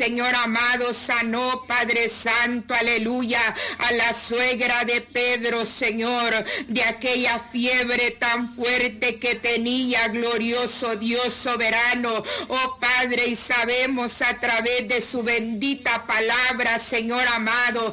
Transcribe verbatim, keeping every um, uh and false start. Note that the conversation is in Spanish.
Señor amado, sanó, Padre Santo, aleluya, a la suegra de Pedro, Señor, de aquella fiebre tan fuerte que tenía, glorioso Dios soberano. Oh Padre, y sabemos a través de su bendita palabra, Señor amado,